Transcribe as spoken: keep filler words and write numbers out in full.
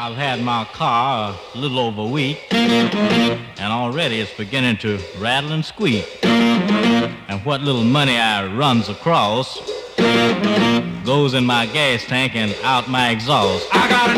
I've had my car a little over a week, and already it's beginning to rattle and squeak. And what little money I runs across goes in my gas tank and out my exhaust. I got a